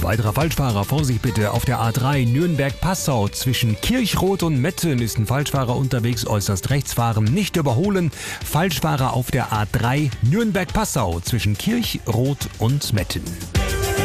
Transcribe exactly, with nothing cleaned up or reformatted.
Weiterer Falschfahrer, Vorsicht bitte, auf der A drei Nürnberg-Passau zwischen Kirchroth und Metten ist ein Falschfahrer unterwegs, äußerst rechts fahren, nicht überholen. Falschfahrer auf der A drei Nürnberg-Passau zwischen Kirchroth und Metten.